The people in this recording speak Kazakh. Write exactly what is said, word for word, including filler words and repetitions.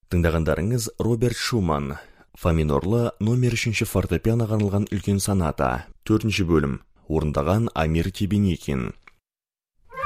Тыңдағандарыңыз Роберт Шуман, фа минорлы номер үшінші фортепианоға арналған үлкен соната, төртінші бөлім, орындаған Амир Тебеникин.